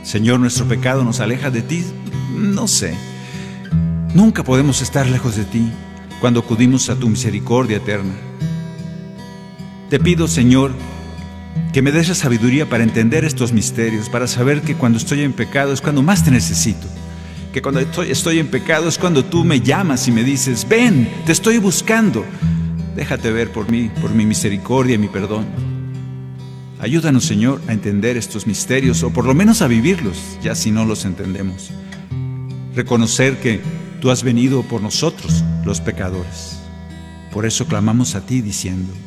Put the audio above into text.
Señor, nuestro pecado nos aleja de ti. No sé. Nunca podemos estar lejos de ti cuando acudimos a tu misericordia eterna. Te pido, Señor, que me des la sabiduría para entender estos misterios, para saber que cuando estoy en pecado es cuando más te necesito, que cuando estoy en pecado es cuando tú me llamas y me dices: ven, te estoy buscando, déjate ver por mí, por mi misericordia y mi perdón. Ayúdanos, Señor, a entender estos misterios, o por lo menos a vivirlos, ya si no los entendemos. Reconocer que tú has venido por nosotros, los pecadores. Por eso clamamos a ti diciendo: